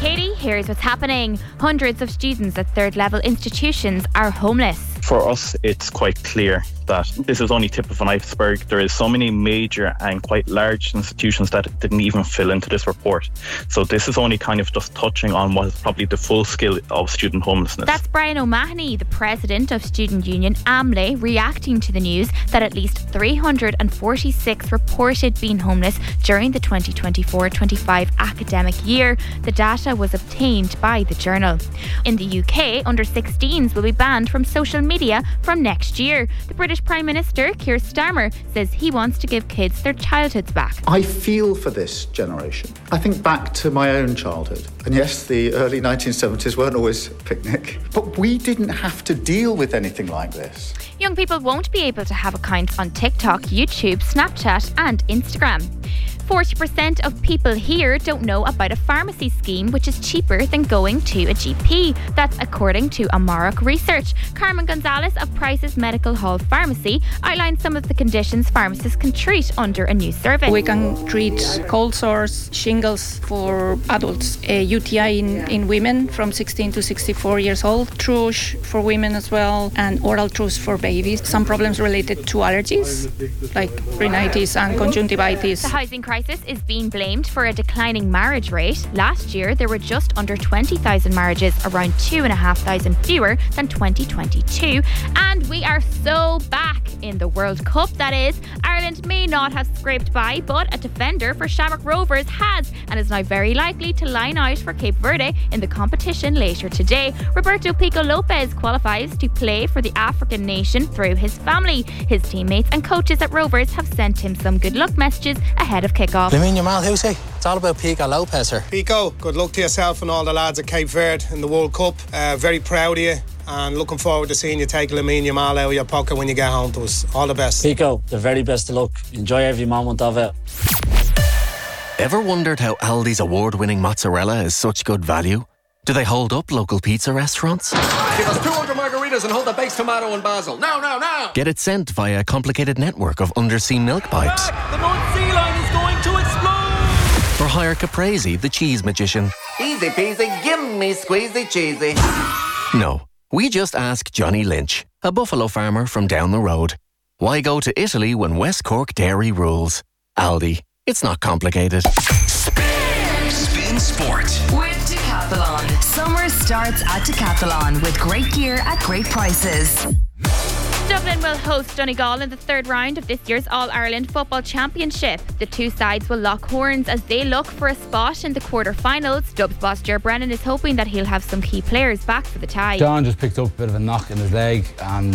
Katie, here's what's happening. Hundreds of students at third level institutions are homeless. For us, it's quite clear that this is only tip of an iceberg. There is so many major and quite large institutions that didn't even fill into this report. So this is only kind of just touching on what is probably the full scale of student homelessness. That's Brian O'Mahony, the president of student union AMLE, reacting to the news that at least 346 reported being homeless during the 2024-25 academic year. The data was obtained by the Journal. In the UK, under 16s will be banned from social media from next year. The British Prime Minister, Keir Starmer, says he wants to give kids their childhoods back. I feel for this generation. I think back to my own childhood. And yes, the early 1970s weren't always a picnic, but we didn't have to deal with anything like this. Young people won't be able to have accounts on TikTok, YouTube, Snapchat and Instagram. 40% of people here don't know about a pharmacy scheme which is cheaper than going to a GP. That's according to Amarok research. Carmen Gonzalez of Price's Medical Hall Pharmacy outlines some of the conditions pharmacists can treat under a new survey. We can treat cold sores, shingles for adults, UTI in women from 16 to 64 years old, thrush for women as well, and oral thrush for babies. Some problems related to allergies like rhinitis and conjunctivitis. The housing crisis is being blamed for a declining marriage rate. Last year, there were just under 20,000 marriages, around 2,500 fewer than 2022. And we are so back in the World Cup, that is. Ireland may not have scraped by, but a defender for Shamrock Rovers has and is now very likely to line out for Cape Verde in the competition later today. Roberto Pico Lopez qualifies to play for the African nation through his family. His teammates and coaches at Rovers have sent him some good luck messages ahead of kick-off. Lamine Yamal, who's he? It's all about Pico Lopez, sir. Pico, good luck to yourself and all the lads at Cape Verde in the World Cup. Very proud of you and looking forward to seeing you take Lamine Yamal out of your pocket when you get home to us. All the best. Pico, the very best of luck. Enjoy every moment of it. Ever wondered how Aldi's award-winning mozzarella is such good value? Do they hold up local pizza restaurants? Give us 200 margaritas and hold the baked tomato and basil. Now! Get it sent via a complicated network of undersea milk pipes. The North Sea Line is going to explode! Or hire Caprese, the cheese magician. Easy peasy, give me squeezy cheesy. No, we just ask Johnny Lynch, a buffalo farmer from down the road. Why go to Italy when West Cork dairy rules? Aldi, it's not complicated. Spin Sport with Decathlon. Summer starts at Decathlon with great gear at great prices. Dublin will host Donegal in the third round of this year's All-Ireland Football Championship. The two sides will lock horns as they look for a spot in the quarter-finals. Dubs boss Ger Brennan is hoping that he'll have some key players back for the tie. John just picked up a bit of a knock in his leg and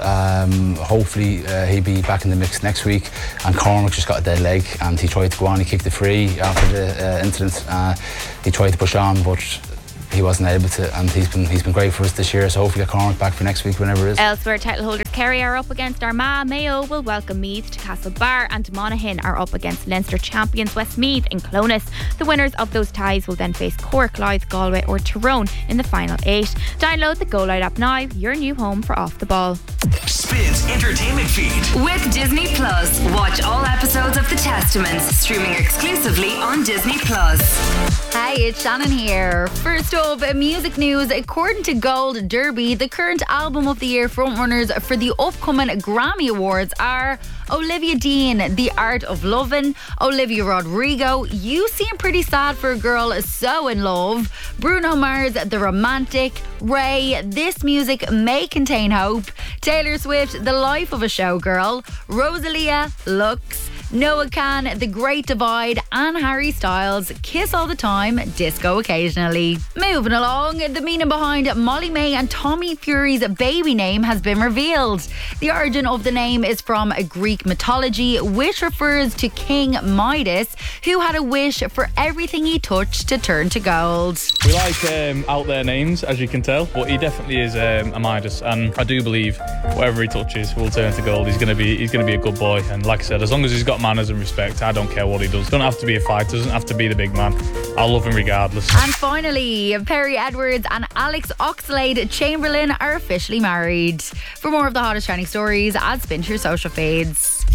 hopefully he'll be back in the mix next week. And Cormac just got a dead leg and he tried to go on, he kicked it free after the incident. He tried to push on but he wasn't able to, and he's been great for us this year, so hopefully get Cormac back for next week whenever it is. Elsewhere, title holders Kerry are up against Armagh, Mayo will welcome Meath to Castlebar, and Monaghan are up against Leinster champions Westmeath in Clonus. The winners of those ties will then face Cork, Louth, Galway or Tyrone in the final 8. Download the Go Loud app now, your new home for Off the Ball. Spins entertainment feed with Disney Plus. Watch all episodes of The Testaments streaming exclusively on Disney Plus. Hi, it's Shannon here. First up, music news. According to Gold Derby, the current album of the year frontrunners for the upcoming Grammy Awards are Olivia Dean, The Art of Lovin', Olivia Rodrigo, You Seem Pretty Sad for a Girl So in Love, Bruno Mars, The Romantic, Ray, This Music May Contain Hope, Taylor Swift, The Life of a Showgirl, Rosalia, Lux, Noah Khan, The Great Divide, and Harry Styles, Kiss All the Time, Disco Occasionally. Moving along, the meaning behind Molly May and Tommy Fury's baby name has been revealed. The origin of the name is from Greek mythology, which refers to King Midas, who had a wish for everything he touched to turn to gold. We like out there names, as you can tell, but he definitely is a Midas, and I do believe whatever he touches will turn to gold. He's going to be a good boy, and like I said, as long as he's got manners and respect, I don't care what he does. Doesn't have to be a fighter, doesn't have to be the big man. I'll love him regardless. And finally, Perry Edwards and Alex Oxlade-Chamberlain are officially married. For more of the hottest trending stories, add Spin to your social feeds.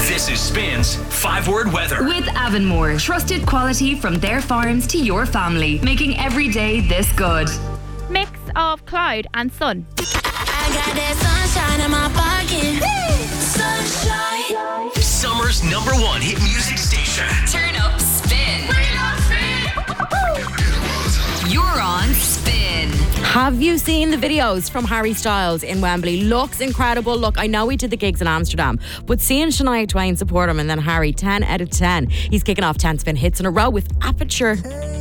This is Spins 5-Word Weather. With Avonmore, trusted quality from their farms to your family, making every day this good. Mix of cloud and sun. I got that sunshine in my pocket. Sunshine. Summer's #1 hit music station. Turn up Spin. You're on Spin. Have you seen the videos from Harry Styles in Wembley? Looks incredible. Look, I know he did the gigs in Amsterdam, but seeing Shania Twain support him and then Harry, 10 out of 10. He's kicking off 10 Spin hits in a row with Aperture.